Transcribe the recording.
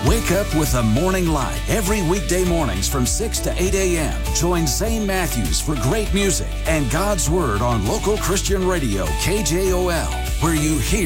Wake up with the morning light every weekday mornings from 6 to 8 a.m. Join Zane Matthews for great music and God's Word on local Christian radio KJOL, where you hear